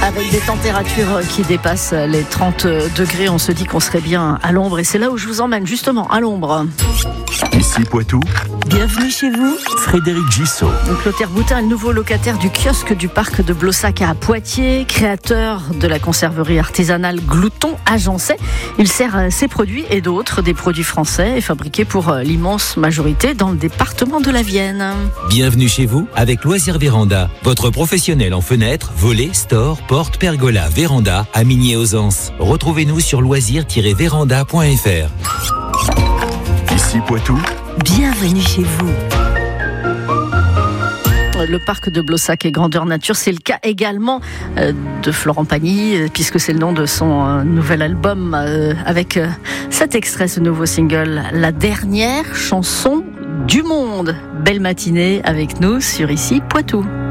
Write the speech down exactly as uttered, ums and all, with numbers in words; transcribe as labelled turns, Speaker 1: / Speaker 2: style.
Speaker 1: Avec des températures qui dépassent les trente degrés, on se dit qu'on serait bien à l'ombre. Et c'est là où je vous emmène, justement, à l'ombre.
Speaker 2: Ici Poitou.
Speaker 1: Bienvenue chez vous.
Speaker 2: Frédéric Gissot.
Speaker 1: Donc, Clotaire Boutin est le nouveau locataire du kiosque du parc de Blossac à Poitiers, créateur de la conserverie artisanale Glouton à Jancet. Il sert ses produits et d'autres, des produits français et fabriqués pour l'immense majorité dans le département de la Vienne.
Speaker 3: Bienvenue chez vous avec Loisirs Véranda, votre professionnel en fenêtres, volets, stores, portes, pergolas, véranda à Migné-aux-Anses. Retrouvez-nous sur loisirs tiret véranda point f r.
Speaker 2: Ici Poitou.
Speaker 1: Bienvenue chez vous. Le parc de Blossac est grandeur nature, c'est le cas également de Florent Pagny, puisque c'est le nom de son nouvel album, avec cet extrait, ce nouveau single, la dernière chanson du monde. Belle matinée avec nous sur Ici Poitou.